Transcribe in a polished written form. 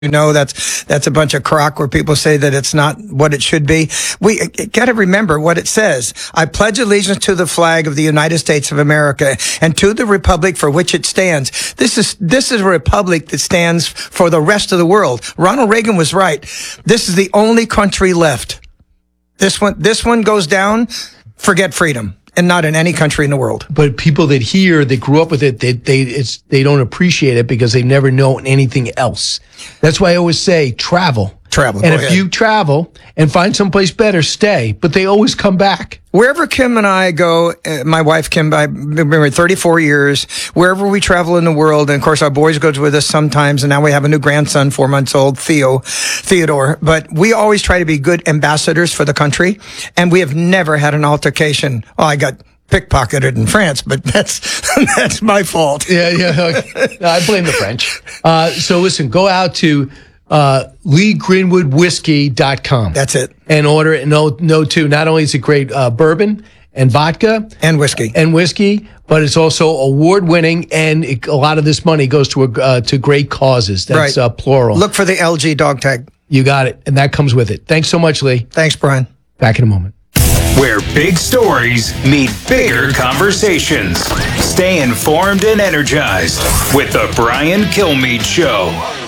That's a bunch of crock where people say that it's not what it should be. We got to remember what it says. I pledge allegiance to the flag of the United States of America and to the republic for which it stands. This is a republic that stands for the rest of the world. Ronald Reagan was right. This is the only country left. This one goes down, forget freedom. And not in any country in the world. But people that grew up with it, they don't appreciate it because they've never known anything else. That's why I always say travel. Travel. And if you travel and find someplace better, stay. But they always come back. Wherever Kim and I go, my wife Kim, I've been married 34 years, wherever we travel in the world, and of course our boys go with us sometimes, and now we have a new grandson, 4 months old, Theodore. But we always try to be good ambassadors for the country, and we have never had an altercation. Oh, I got pickpocketed in France, but that's my fault. Yeah. No, I blame the French. So listen, go out to LeeGreenwoodWhiskey.com. That's it. And order it. No, too. Not only is it great bourbon and vodka and whiskey, but it's also award-winning, and a lot of this money goes to great causes. That's right. Plural. Look for the LG dog tag. You got it, and that comes with it. Thanks so much, Lee. Thanks, Brian. Back in a moment. Where big stories meet bigger conversations. Stay informed and energized with the Brian Kilmeade Show.